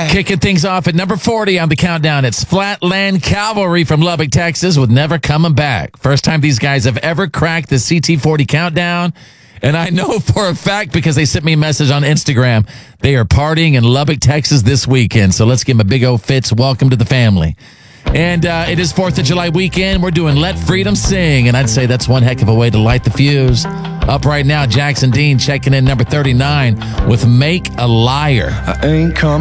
Kicking things off at number 40 on the countdown, it's Flatland Cavalry from Lubbock, Texas, with Never Coming Back. First time these guys have ever cracked the CT40 countdown. And I know for a fact, because they sent me a message on Instagram, they are partying in Lubbock, Texas this weekend. So let's give them a big old Fitz welcome to the family. And it is 4th of July weekend. We're doing Let Freedom Sing. And I'd say that's one heck of a way to light the fuse. Up right now, Jackson Dean checking in number 39 with Make a Liar. I ain't coming.